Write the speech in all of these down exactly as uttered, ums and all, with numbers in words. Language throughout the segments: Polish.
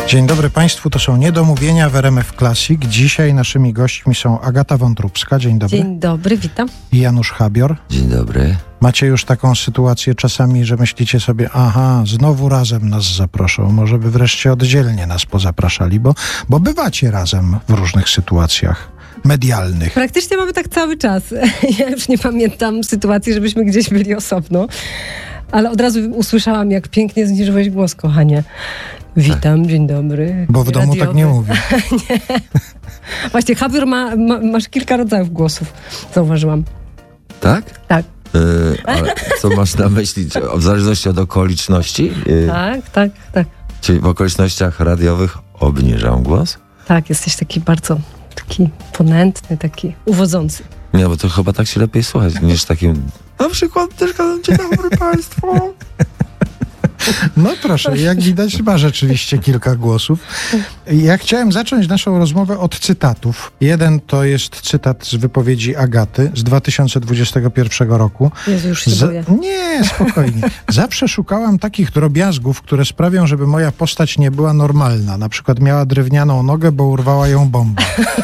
Dzień dobry Państwu, to są Niedomówienia w R M F Classic. Dzisiaj naszymi gośćmi są Agata Wątróbska, dzień dobry. Dzień dobry, witam. I Janusz Habior. Dzień dobry. Macie już taką sytuację czasami, że myślicie sobie, aha, znowu razem nas zaproszą, może by wreszcie oddzielnie nas pozapraszali, bo, bo bywacie razem w różnych sytuacjach medialnych. Praktycznie mamy tak cały czas. Ja już nie pamiętam sytuacji, żebyśmy gdzieś byli osobno, ale od razu usłyszałam, jak pięknie zniżyłeś głos, kochanie. Witam, tak. Dzień dobry. Bo w domu radiowy. Tak nie mówię. Nie. Właśnie, Habior ma, ma, masz kilka rodzajów głosów, zauważyłam. Tak? Tak. Yy, ale co masz na myśli? W zależności od okoliczności? Yy, Tak, tak, tak. Czyli w okolicznościach radiowych obniżam głos? Tak, jesteś taki bardzo taki ponętny, taki uwodzący. Nie, bo to chyba tak się lepiej słuchać niż takim... Na przykład też gadam, dzień dobry Państwu. No proszę, jak widać ma rzeczywiście kilka głosów. Ja chciałem zacząć naszą rozmowę od cytatów. Jeden to jest cytat z wypowiedzi Agaty z dwa tysiące dwudziestego pierwszego roku. Jezu, już się Z... boję. Nie, spokojnie. Zawsze szukałam takich drobiazgów, które sprawią, żeby moja postać nie była normalna. Na przykład miała drewnianą nogę, bo urwała ją bomba.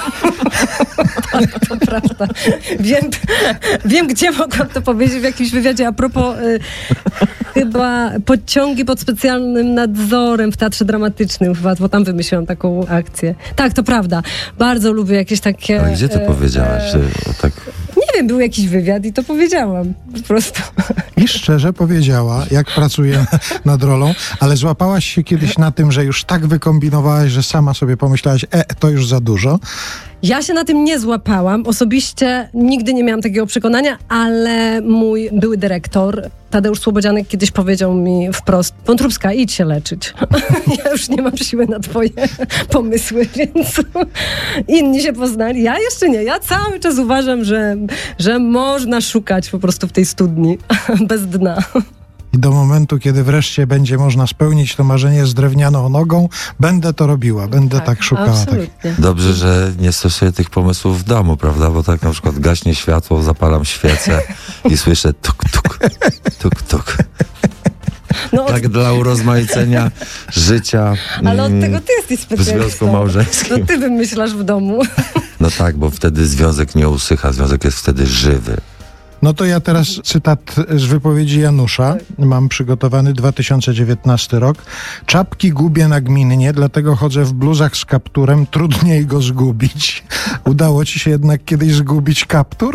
To prawda. Wiem, wiem, gdzie mogłam to powiedzieć w jakimś wywiadzie. A propos y, chyba pociągi pod specjalnym nadzorem w Teatrze Dramatycznym, chyba, bo tam wymyśliłam taką akcję. Tak, to prawda. Bardzo lubię jakieś takie... Ale gdzie to e, powiedziałaś? e, Że tak... Nie wiem, był jakiś wywiad i to powiedziałam. Po prostu. I szczerze powiedziała, jak pracuje nad rolą, ale złapałaś się kiedyś na tym, że już tak wykombinowałaś, że sama sobie pomyślałaś, e, to już za dużo. Ja się na tym nie złapałam. Osobiście nigdy nie miałam takiego przekonania, ale mój były dyrektor, Tadeusz Słobodzianek, kiedyś powiedział mi wprost: Wątróbska, idź się leczyć. Ja już nie mam siły na twoje pomysły, więc inni się poznali. Ja jeszcze nie. Ja cały czas uważam, że, że można szukać po prostu w tej studni bez dna. I do momentu, kiedy wreszcie będzie można spełnić to marzenie z drewnianą nogą, będę to robiła, będę tak, tak szukała. Absolutnie. Dobrze, że nie stosuję tych pomysłów w domu, prawda? Bo tak na przykład gaśnie światło, zapalam świecę i słyszę tuk, tuk, tuk, tuk. No, Tak od... dla urozmaicenia życia Ale od mm, tego ty jesteś w specjalistą. związku małżeńskim. To ty wymyślasz w domu. No tak, bo wtedy związek nie usycha, związek jest wtedy żywy. No to ja teraz cytat z wypowiedzi Janusza. Mam przygotowany dwa tysiące dziewiętnasty rok. Czapki gubię nagminnie, dlatego chodzę w bluzach z kapturem. Trudniej go zgubić. Udało ci się jednak kiedyś zgubić kaptur?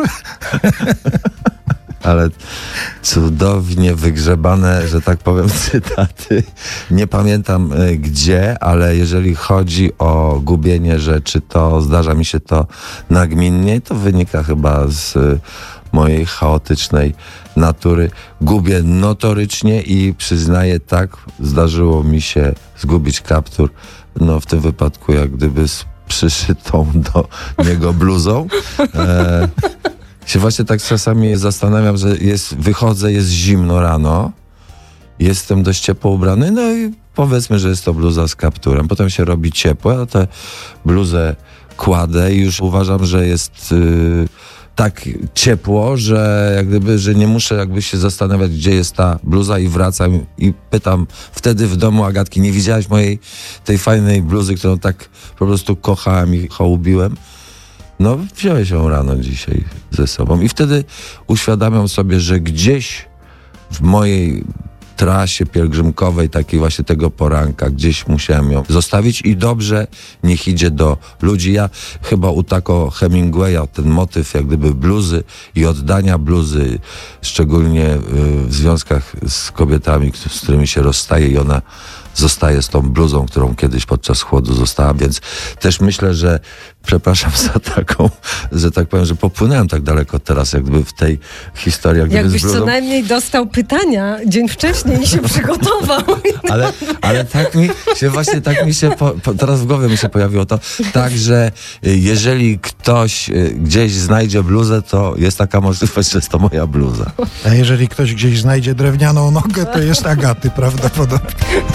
Ale cudownie wygrzebane, że tak powiem, cytaty. Nie pamiętam y, gdzie, ale jeżeli chodzi o gubienie rzeczy, to zdarza mi się to nagminnie. To wynika chyba z y, mojej chaotycznej natury. Gubię notorycznie i przyznaję, tak, zdarzyło mi się zgubić kaptur. No w tym wypadku jak gdyby z przyszytą do niego bluzą. E, się właśnie tak czasami zastanawiam, że jest, wychodzę, jest zimno rano, jestem dość ciepło ubrany, no i powiedzmy, że jest to bluza z kapturem. Potem się robi ciepło, ja tę bluzę kładę i już uważam, że jest yy, tak ciepło, że jak gdyby, że nie muszę jakby się zastanawiać, gdzie jest ta bluza, i wracam i pytam wtedy w domu Agatki: nie widziałaś mojej tej fajnej bluzy, którą tak po prostu kochałem i hołubiłem? No, wziąłeś ją rano dzisiaj ze sobą. I wtedy uświadamiam sobie, że gdzieś w mojej trasie pielgrzymkowej, takiej właśnie tego poranka, gdzieś musiałem ją zostawić i dobrze, niech idzie do ludzi. Ja chyba u Taco Hemingwaya ten motyw jak gdyby bluzy i oddania bluzy, szczególnie w związkach z kobietami, z którymi się rozstaje i ona zostaje z tą bluzą, którą kiedyś podczas chłodu została, więc też myślę, że przepraszam za taką, że tak powiem, że popłynąłem tak daleko teraz, jak gdyby w tej historii. Jak Jakbyś z bluzą. co najmniej dostał pytania dzień wcześniej i się przygotował. Ale, ale tak mi się właśnie, tak mi się, po, po, teraz w głowie mi się pojawiło to, tak, że jeżeli ktoś gdzieś znajdzie bluzę, to jest taka możliwość, że jest to moja bluza. A jeżeli ktoś gdzieś znajdzie drewnianą nogę, to jest Agaty prawdopodobnie.